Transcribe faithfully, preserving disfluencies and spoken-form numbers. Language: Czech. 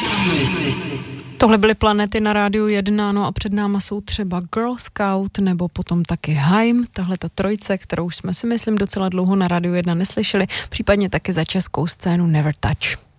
Tohle byly Planety na Rádiu jedna, no a před náma jsou třeba Girl Scout nebo potom taky Haim, tahle ta trojce, kterou jsme si myslím docela dlouho na Rádiu jedna neslyšeli, případně taky za českou scénu Never Touch.